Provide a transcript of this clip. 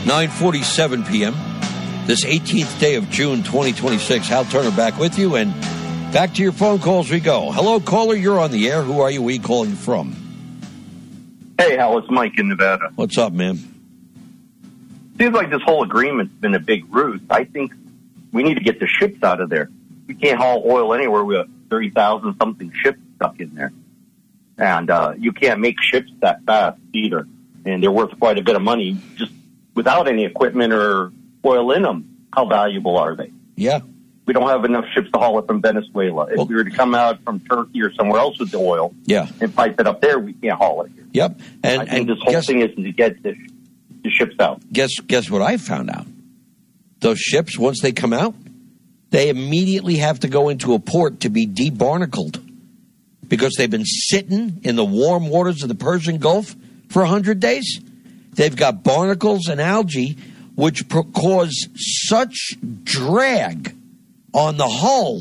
9:47 p.m. This 18th day of June 2026. Hal Turner back with you, and back to your phone calls we go. Hello, caller. You're on the air. Who are you? Where are you calling from? Hey, Hal. It's Mike in Nevada. What's up, man? Seems like this whole agreement's been a big ruse. I think we need to get the ships out of there. We can't haul oil anywhere. We have 30,000 something ships stuck in there. And you can't make ships that fast either. And they're worth quite a bit of money just without any equipment or oil in them. How valuable are they? Yeah. We don't have enough ships to haul it from Venezuela. If we were to come out from Turkey or somewhere else with the oil and pipe it up there, we can't haul it here. Yep. I think this whole thing is to get the ships out. Guess what I found out? Those ships, once they come out, they immediately have to go into a port to be debarnacled because they've been sitting in the warm waters of the Persian Gulf for 100 days. They've got barnacles and algae, which cause such drag on the hull